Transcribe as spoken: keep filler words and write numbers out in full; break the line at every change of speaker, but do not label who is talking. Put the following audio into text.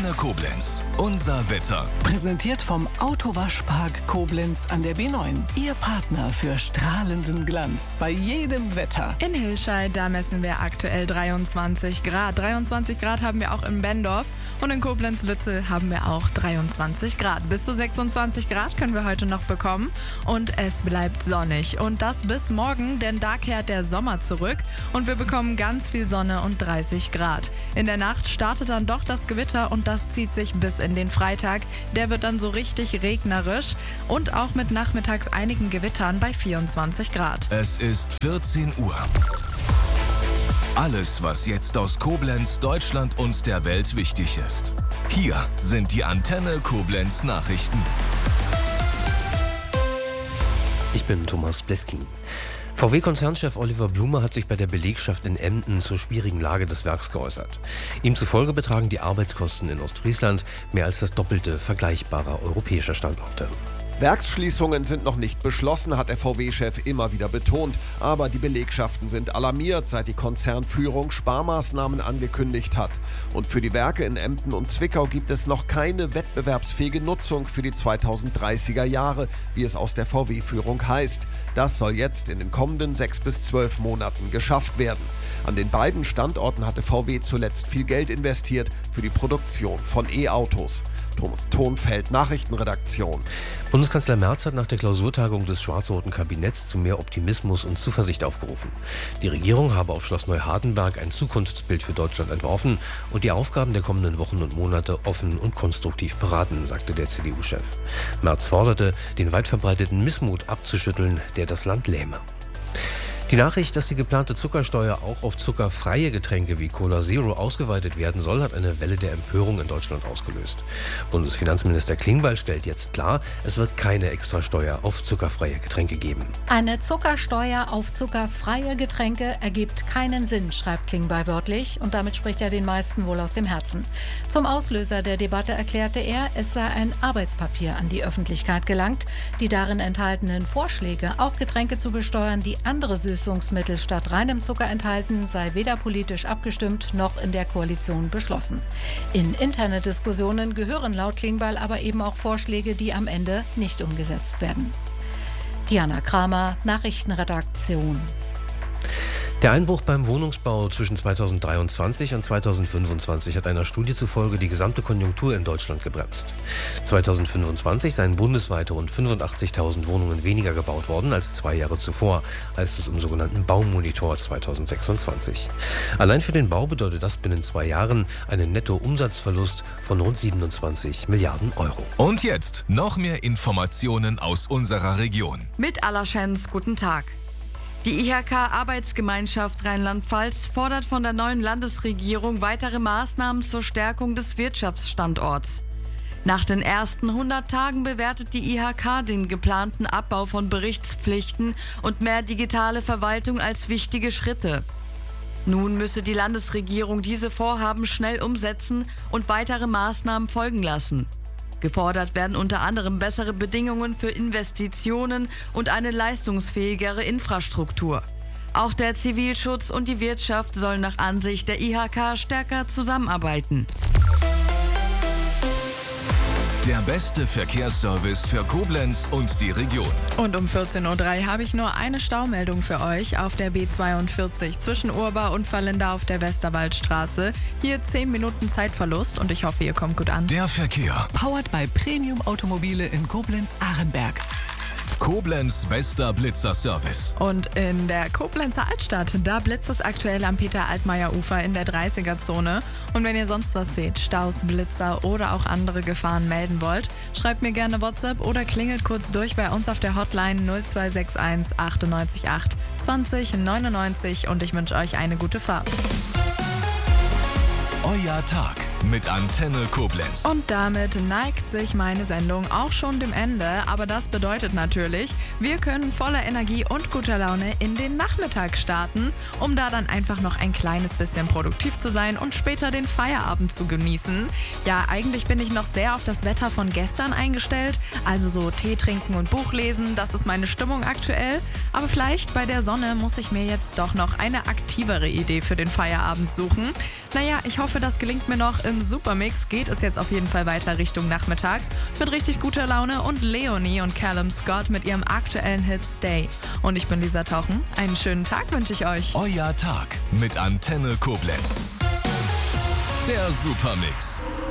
Antenne Koblenz. Unser Wetter.
Präsentiert vom Autowaschpark Koblenz an der B neun. Ihr Partner für strahlenden Glanz bei jedem Wetter.
In Hilscheid, da messen wir aktuell dreiundzwanzig Grad. dreiundzwanzig Grad haben wir auch in Bendorf. Und in Koblenz-Lützel haben wir auch dreiundzwanzig Grad. Bis zu sechsundzwanzig Grad können wir heute noch bekommen. Und es bleibt sonnig. Und das bis morgen, denn da kehrt der Sommer zurück. Und wir bekommen ganz viel Sonne und dreißig Grad. In der Nacht startet dann doch das Gewitter und das zieht sich bis in den Freitag. Der wird dann so richtig regnerisch und auch mit nachmittags einigen Gewittern bei vierundzwanzig Grad.
Es ist vierzehn Uhr. Alles, was jetzt aus Koblenz, Deutschland und der Welt wichtig ist. Hier sind die Antenne Koblenz Nachrichten.
Ich bin Thomas Bleskin. V W-Konzernchef Oliver Blume hat sich bei der Belegschaft in Emden zur schwierigen Lage des Werks geäußert. Ihm zufolge betragen die Arbeitskosten in Ostfriesland mehr als das Doppelte vergleichbarer europäischer Standorte.
Werksschließungen sind noch nicht beschlossen, hat der V W-Chef immer wieder betont. Aber die Belegschaften sind alarmiert, seit die Konzernführung Sparmaßnahmen angekündigt hat. Und für die Werke in Emden und Zwickau gibt es noch keine wettbewerbsfähige Nutzung für die zweitausenddreißiger Jahre, wie es aus der V W-Führung heißt. Das soll jetzt in den kommenden sechs bis zwölf Monaten geschafft werden. An den beiden Standorten hatte V W zuletzt viel Geld investiert für die Produktion von E-Autos. Thomas Thonfeld, Nachrichtenredaktion.
Bundeskanzler Merz hat nach der Klausurtagung des schwarz-roten Kabinetts zu mehr Optimismus und Zuversicht aufgerufen. Die Regierung habe auf Schloss Neuhardenberg ein Zukunftsbild für Deutschland entworfen und die Aufgaben der kommenden Wochen und Monate offen und konstruktiv beraten, sagte der C D U-Chef. Merz forderte, den weit verbreiteten Missmut abzuschütteln, der das Land lähme. Die Nachricht, dass die geplante Zuckersteuer auch auf zuckerfreie Getränke wie Cola Zero ausgeweitet werden soll, hat eine Welle der Empörung in Deutschland ausgelöst. Bundesfinanzminister Klingbeil stellt jetzt klar, es wird keine Extrasteuer auf zuckerfreie Getränke geben.
Eine Zuckersteuer auf zuckerfreie Getränke ergibt keinen Sinn, schreibt Klingbeil wörtlich, und damit spricht er den meisten wohl aus dem Herzen. Zum Auslöser der Debatte erklärte er, es sei ein Arbeitspapier an die Öffentlichkeit gelangt. Die darin enthaltenen Vorschläge, auch Getränke zu besteuern, die andere Süßungsmittel statt reinem Zucker enthalten, sei weder politisch abgestimmt noch in der Koalition beschlossen. In interne Diskussionen gehören laut Klingbeil aber eben auch Vorschläge, die am Ende nicht umgesetzt werden. Diana Kramer, Nachrichtenredaktion.
Der Einbruch beim Wohnungsbau zwischen zweitausenddreiundzwanzig und zweitausendfünfundzwanzig hat einer Studie zufolge die gesamte Konjunktur in Deutschland gebremst. zweitausendfünfundzwanzig seien bundesweit rund fünfundachtzigtausend Wohnungen weniger gebaut worden als zwei Jahre zuvor, heißt es im sogenannten Baumonitor zweitausendsechsundzwanzig. Allein für den Bau bedeutet das binnen zwei Jahren einen Nettoumsatzverlust von rund siebenundzwanzig Milliarden Euro.
Und jetzt noch mehr Informationen aus unserer Region.
Mit Allerschens, guten Tag. Die I H K-Arbeitsgemeinschaft Rheinland-Pfalz fordert von der neuen Landesregierung weitere Maßnahmen zur Stärkung des Wirtschaftsstandorts. Nach den ersten hundert Tagen bewertet die I H K den geplanten Abbau von Berichtspflichten und mehr digitale Verwaltung als wichtige Schritte. Nun müsse die Landesregierung diese Vorhaben schnell umsetzen und weitere Maßnahmen folgen lassen. Gefordert werden unter anderem bessere Bedingungen für Investitionen und eine leistungsfähigere Infrastruktur. Auch der Zivilschutz und die Wirtschaft sollen nach Ansicht der I H K stärker zusammenarbeiten.
Der beste Verkehrsservice für Koblenz und die Region.
Und um vierzehn Uhr drei habe ich nur eine Staumeldung für euch auf der B zweiundvierzig zwischen Urba und Vallenda auf der Westerwaldstraße. Hier zehn Minuten Zeitverlust und ich hoffe, ihr kommt gut an.
Der Verkehr.
Powered by Premium Automobile in Koblenz-Ahrenberg.
Koblenz bester Blitzerservice.
Und in der Koblenzer Altstadt, da blitzt es aktuell am Peter-Altmaier-Ufer in der dreißiger-Zone. Und wenn ihr sonst was seht, Staus, Blitzer oder auch andere Gefahren melden wollt, schreibt mir gerne WhatsApp oder klingelt kurz durch bei uns auf der Hotline null zwei sechs eins achtundneunzig acht zwanzig neunundneunzig und ich wünsche euch eine gute Fahrt.
Euer Tag mit Antenne Koblenz.
Und damit neigt sich meine Sendung auch schon dem Ende. Aber das bedeutet natürlich, wir können voller Energie und guter Laune in den Nachmittag starten, um da dann einfach noch ein kleines bisschen produktiv zu sein und später den Feierabend zu genießen. Ja, eigentlich bin ich noch sehr auf das Wetter von gestern eingestellt. Also so Tee trinken und Buch lesen, das ist meine Stimmung aktuell. Aber vielleicht bei der Sonne muss ich mir jetzt doch noch eine aktivere Idee für den Feierabend suchen. Naja, ich hoffe, das gelingt mir noch im im Supermix geht es jetzt auf jeden Fall weiter Richtung Nachmittag mit richtig guter Laune und Leonie und Callum Scott mit ihrem aktuellen Hit Stay. Und ich bin Lisa Tauchen. Einen schönen Tag wünsche ich euch.
Euer Tag mit Antenne Koblenz. Der Supermix.